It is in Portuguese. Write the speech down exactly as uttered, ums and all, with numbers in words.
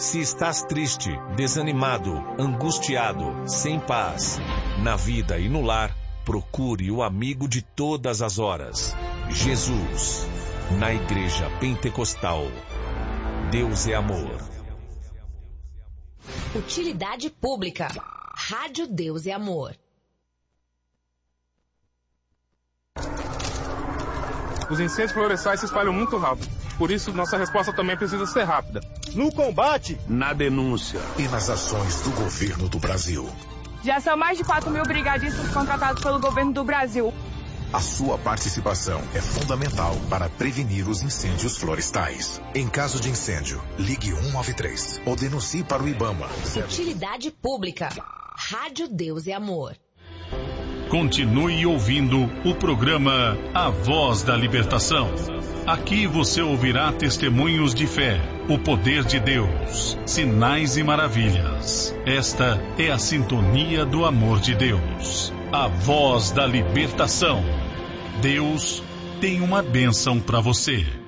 Se estás triste, desanimado, angustiado, sem paz, na vida e no lar, procure o amigo de todas as horas, Jesus, na Igreja Pentecostal. Deus é amor. Utilidade pública. Rádio Deus é amor. Os incêndios florestais se espalham muito rápido. Por isso, nossa resposta também precisa ser rápida. No combate, na denúncia e nas ações do governo do Brasil. Já são mais de quatro mil brigadistas contratados pelo governo do Brasil. A sua participação é fundamental para prevenir os incêndios florestais. Em caso de incêndio, ligue um nove três ou denuncie para o IBAMA. Utilidade pública. Rádio Deus é amor. Continue ouvindo o programa A Voz da Libertação. Aqui você ouvirá testemunhos de fé, o poder de Deus, sinais e maravilhas. Esta é a sintonia do amor de Deus. A Voz da Libertação. Deus tem uma bênção para você.